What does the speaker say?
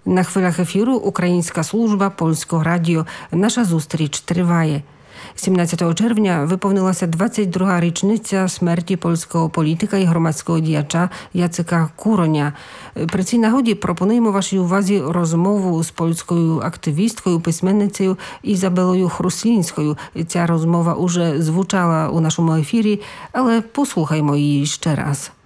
На хвилях ефіру Українська служба Польського радіо. Наша зустріч триває. 17 червня виповнилася 22-га річниця смерті польського політика і громадського діяча Яцека Куроня. При цій нагоді пропонуємо вашій увазі розмову з польською активісткою, письменницею Ізабелою Хруслінською. Ця розмова уже звучала у нашому ефірі, але послухаймо її ще раз.